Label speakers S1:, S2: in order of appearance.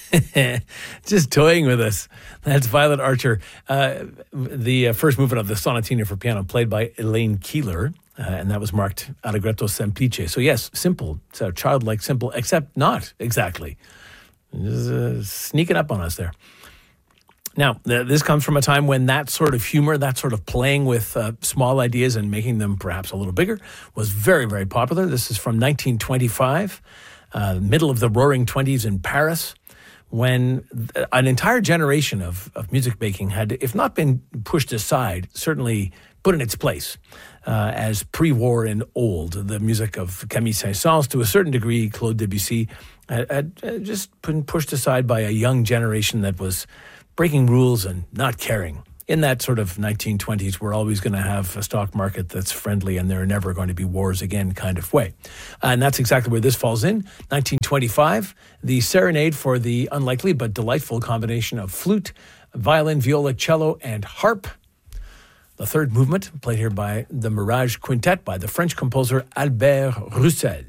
S1: Just toying with us. That's Violet Archer. The first movement of the Sonatina for piano played by Elaine Keeler, and that was marked Allegretto Semplice. So yes, simple, so childlike simple, except not exactly. Just, sneaking up on us there. Now, this comes from a time when that sort of humor, that sort of playing with small ideas and making them perhaps a little bigger was very, very popular. This is from 1925, middle of the Roaring '20s in Paris, when an entire generation of music making had, if not been pushed aside, certainly put in its place as pre-war and old. The music of Camille Saint-Saëns, to a certain degree, Claude Debussy, had just been pushed aside by a young generation that was breaking rules and not caring. In that sort of 1920s, we're always going to have a stock market that's friendly and there are never going to be wars again kind of way. And that's exactly where this falls in. 1925, the serenade for the unlikely but delightful combination of flute, violin, viola, cello, and harp. The third movement, played here by the Mirage Quintet by the French composer Albert Roussel.